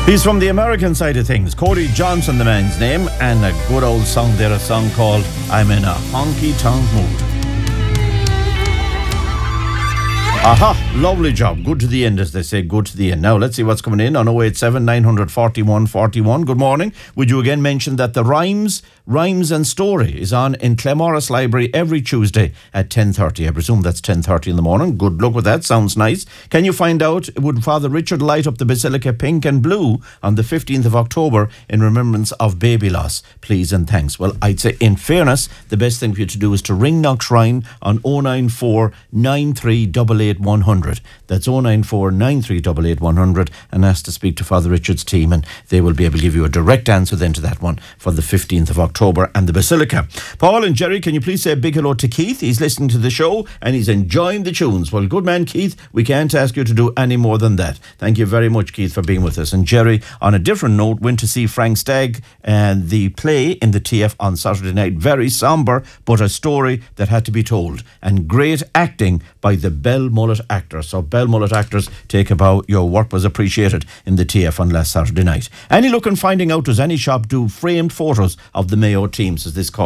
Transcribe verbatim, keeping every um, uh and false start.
He's from the American side of things. Cody Johnson, the man's name, and a good old song there, a song called I'm in a Honky-Tonk Mood. Aha, lovely job. Good to the end, as they say, good to the end. Now, let's see what's coming in on oh eight seven, nine four one, four one. Good morning. Would you again mention that the Rhymes, Rhymes and Story is on in Claremorris Library every Tuesday at ten thirty. I presume that's ten thirty in the morning. Good luck with that. Sounds nice. Can you find out, would Father Richard light up the Basilica pink and blue on the fifteenth of October in remembrance of baby loss? Please and thanks. Well, I'd say, in fairness, the best thing for you to do is to ring Knockshrine on oh nine four, nine three eight eight, one hundred. That's oh nine four, nine three eight eight, one hundred, and ask to speak to Father Richard's team, and they will be able to give you a direct answer then to that one for the fifteenth of October and the Basilica. Paul and Jerry, can you please say a big hello to Keith? He's listening to the show and he's enjoying the tunes. Well, good man, Keith. We can't ask you to do any more than that. Thank you very much, Keith, for being with us. And Jerry, on a different note, went to see Frank Stagg and the play in the T F on Saturday night. Very sombre, but a story that had to be told. And great acting by the Bell Mullet actors. So Bell Mullet actors, take a bow. Your work was appreciated in the T F on last Saturday night. Any look in finding out, does any shop do framed photos of the Mayo team? Says this call.